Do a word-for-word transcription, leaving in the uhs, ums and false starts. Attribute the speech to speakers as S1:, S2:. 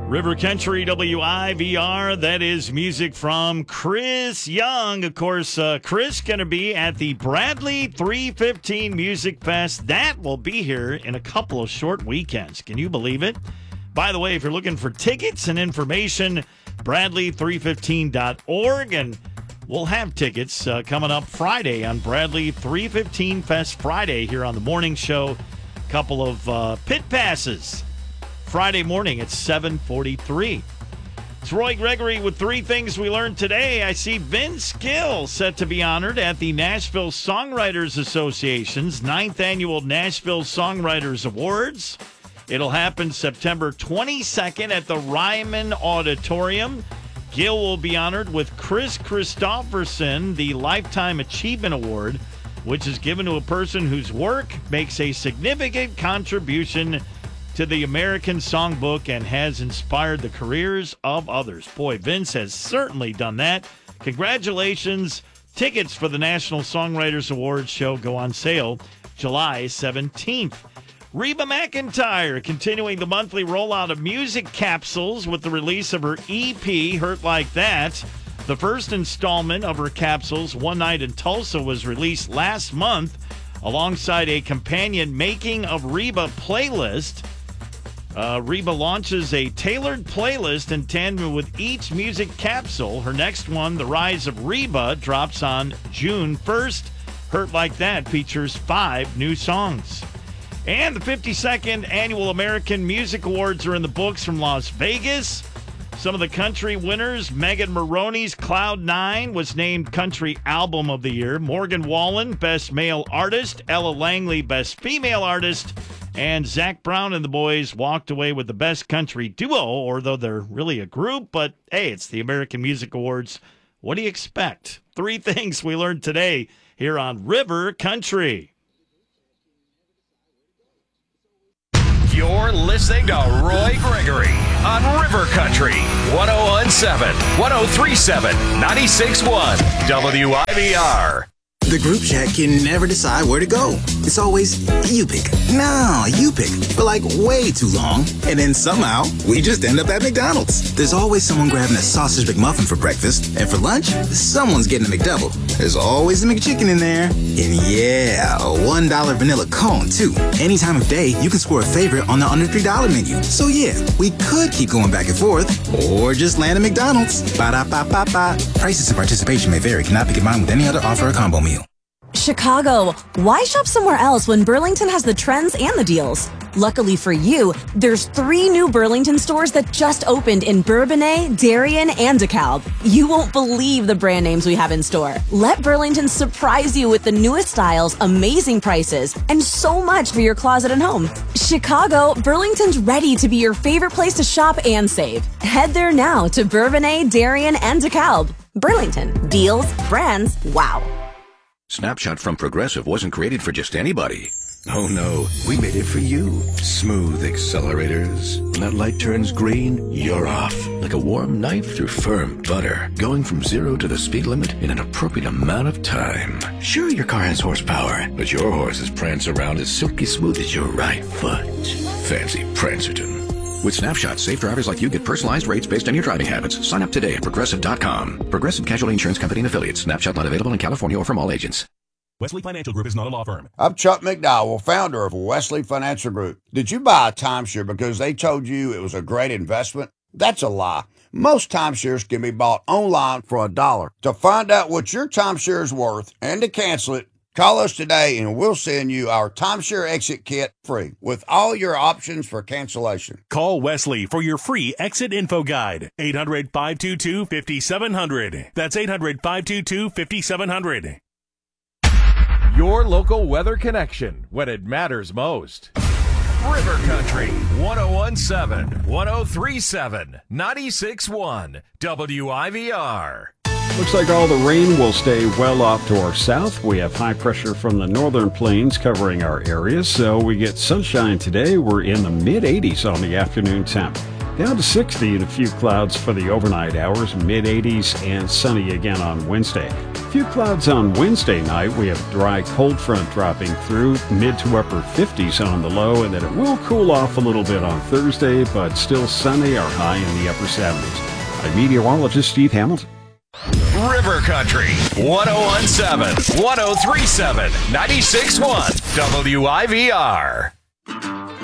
S1: River Country W I V R, that is music from Chris Young. Of course, uh, Chris going to be at the Bradley three fifteen Music Fest. That will be here in a couple of short weekends. Can you believe it? By the way, if you're looking for tickets and information, bradley three fifteen dot org, and we'll have tickets uh, coming up Friday on Bradley three fifteen Fest Friday here on the morning show. A couple of uh, pit passes. Friday morning at seven forty-three. It's Roy Gregory with three things we learned today. I see Vince Gill set to be honored at the Nashville Songwriters Association's ninth Annual Nashville Songwriters Awards. It'll happen September twenty-second at the Ryman Auditorium. Gill will be honored with Chris Christopherson, the Lifetime Achievement Award, which is given to a person whose work makes a significant contribution to the American Songbook and has inspired the careers of others. Boy, Vince has certainly done that. Congratulations. Tickets for the National Songwriters Awards show go on sale July seventeenth. Reba McEntire continuing the monthly rollout of music capsules with the release of her E P, Hurt Like That. The first installment of her capsules, One Night in Tulsa, was released last month alongside a companion Making of Reba playlist. Uh, Reba launches a tailored playlist in tandem with each music capsule. Her next one, The Rise of Reba, drops on June first. Hurt Like That features five new songs. And the fifty-second Annual American Music Awards are in the books from Las Vegas. Some of the country winners: Megan Moroney's Cloud Nine was named Country Album of the Year. Morgan Wallen, Best Male Artist. Ella Langley, Best Female Artist. And Zach Brown and the boys walked away with the Best Country Duo, although they're really a group. But, hey, it's the American Music Awards. What do you expect? Three things we learned today here on River Country.
S2: You're listening to Roy Gregory on River Country, one oh one point seven, one oh three point seven, ninety-six point one W I V R.
S3: The group chat can never decide where to go. It's always, you pick. No, you pick. For like way too long. And then somehow, we just end up at McDonald's. There's always someone grabbing a sausage McMuffin for breakfast. And for lunch, someone's getting a McDouble. There's always a McChicken in there. And yeah, a one dollar vanilla cone, too. Any time of day, you can score a favorite on the under three dollar menu. So yeah, we could keep going back and forth. Or just land at McDonald's. Ba-da-ba-ba-ba. Prices and participation may vary. Cannot be combined with any other offer or combo meal.
S4: Chicago, why shop somewhere else when Burlington has the trends and the deals? Luckily for you, there's three new Burlington stores that just opened in Bourbonnais, Darien, and DeKalb. You won't believe the brand names we have in store. Let Burlington surprise you with the newest styles, amazing prices, and so much for your closet and home. Chicago, Burlington's ready to be your favorite place to shop and save. Head there now to Bourbonnais, Darien, and DeKalb. Burlington, deals, brands, wow.
S5: Snapshot from Progressive wasn't created for just anybody. Oh no, we made it for you. Smooth accelerators. When that light turns green, you're off. Like a warm knife through firm butter. Going from zero to the speed limit in an appropriate amount of time. Sure, your car has horsepower, but your horses prance around as silky smooth as your right foot. Fancy Prancerton. With Snapshot, safe drivers like you get personalized rates based on your driving habits. Sign up today at Progressive dot com. Progressive Casualty Insurance Company and Affiliates. Snapshot not available in California or from all agents.
S6: Wesley Financial Group is not a law firm.
S7: I'm Chuck McDowell, founder of Wesley Financial Group. Did you buy a timeshare because they told you it was a great investment? That's a lie. Most timeshares can be bought online for a dollar. To find out what your timeshare is worth and to cancel it, call us today and we'll send you our timeshare exit kit free with all your options for cancellation.
S6: Call Wesley for your free exit info guide. eight hundred, five two two, five seven zero zero. That's eight hundred, five two two, five seven zero zero.
S2: Your local weather connection when it matters most. River Country, one oh one point seven, one oh three point seven, ninety-six point one W I V R.
S8: Looks like all the rain will stay well off to our south. We have high pressure from the northern plains covering our area, so we get sunshine today. We're in the mid eighties on the afternoon temp. Down to sixty and a few clouds for the overnight hours, mid eighties and sunny again on Wednesday. Few clouds on Wednesday night. We have a dry cold front dropping through, mid to upper fifties on the low, and then it will cool off a little bit on Thursday, but still sunny, our high in the upper seventies. I'm meteorologist Steve Hamilton.
S2: River Country, one oh one point seven, one oh three point seven, ninety-six point one, W I V R.